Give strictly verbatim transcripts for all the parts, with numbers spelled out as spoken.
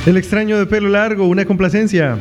El extraño de pelo largo, una complacencia.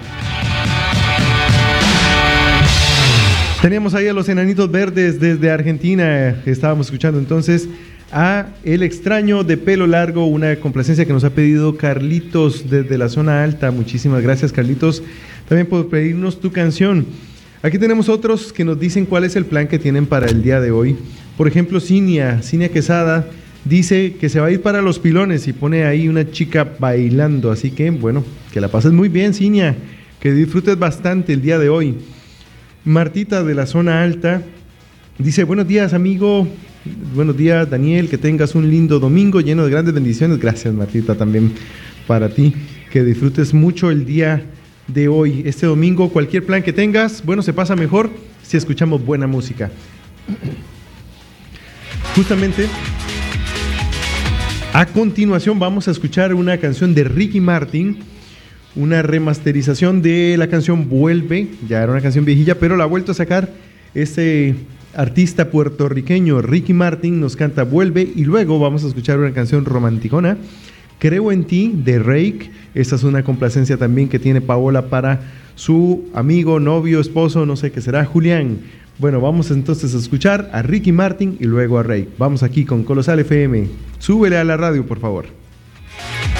Teníamos ahí a los Enanitos Verdes desde Argentina. Estábamos escuchando entonces a El extraño de pelo largo, una complacencia que nos ha pedido Carlitos desde la zona alta. Muchísimas gracias, Carlitos, también por pedirnos tu canción. Aquí tenemos otros que nos dicen cuál es el plan que tienen para el día de hoy. Por ejemplo, Cinia, Cinia Quesada dice que se va a ir para Los Pilones y pone ahí una chica bailando. Así que, bueno, que la pases muy bien, Cinia, que disfrutes bastante el día de hoy. Martita de la zona alta dice: buenos días, amigo. Buenos días, Daniel, que tengas un lindo domingo lleno de grandes bendiciones. Gracias, Martita, también para ti, que disfrutes mucho el día de hoy. Este domingo, cualquier plan que tengas, bueno, se pasa mejor si escuchamos buena música. Justamente a continuación vamos a escuchar una canción de Ricky Martin, una remasterización de la canción Vuelve. Ya era una canción viejilla, pero la ha vuelto a sacar este artista puertorriqueño. Ricky Martin nos canta Vuelve, y luego vamos a escuchar una canción romanticona, Creo en ti, de Rake. Esta es una complacencia también que tiene Paola para su amigo, novio, esposo, no sé qué será, Julián. Bueno, vamos entonces a escuchar a Ricky Martin y luego a Rake. Vamos aquí con Colosal F M. Súbele a la radio, por favor.